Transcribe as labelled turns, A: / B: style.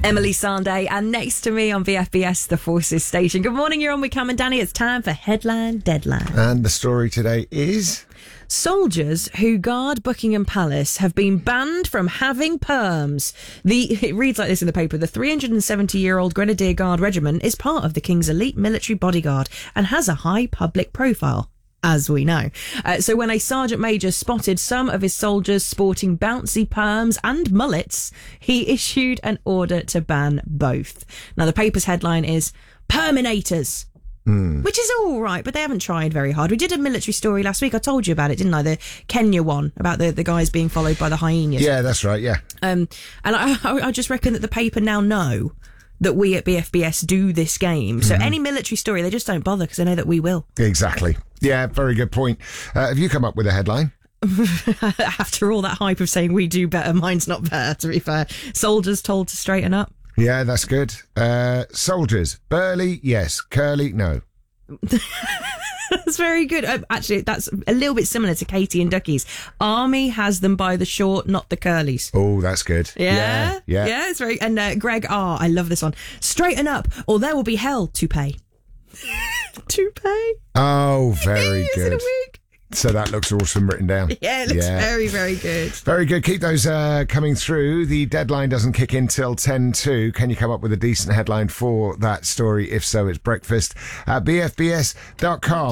A: Emily Sandé, and next to me on VFBS, the Forces Station. Good morning, you're on with Cam and Danny. It's time for Headline Deadline.
B: And the story today is...
A: Soldiers who guard Buckingham Palace have been banned from having perms. It reads like this in the paper. The 370-year-old Grenadier Guard Regiment is part of the King's elite military bodyguard and has a high public profile, as we know. So when a sergeant major spotted some of his soldiers sporting bouncy perms and mullets, he issued an order to ban both. Now, the paper's headline is Perminators. Which is all right, but they haven't tried very hard. We did a military story last week. I told you about it, didn't I? The Kenya one, about the guys being followed by the hyenas.
B: Yeah, that's right, yeah.
A: And I just reckon that the paper now know that we at BFBS do this game. So any military story, they just don't bother because they know that we will.
B: Exactly. Yeah, very good point. Have you come up with a headline?
A: After all that hype of saying we do better, mine's not better, to be fair. Soldiers told to straighten up.
B: Yeah, that's good. Soldiers. Burly, yes. Curly, no.
A: That's very good. Actually, that's a little bit similar to Katie and Ducky's. Army has them by the short, not the curlies.
B: Oh, that's good.
A: Yeah, it's very... And Greg R., I love this one. Straighten up, or there will be hell to pay. To pay?
B: Oh, very
A: good.
B: good.
A: In a week.
B: So that looks awesome written down.
A: Yeah, it looks very, very good.
B: Very good. Keep those coming through. The deadline doesn't kick in till 10:02. Can you come up with a decent headline for that story? If so, it's breakfast at bfbs.com.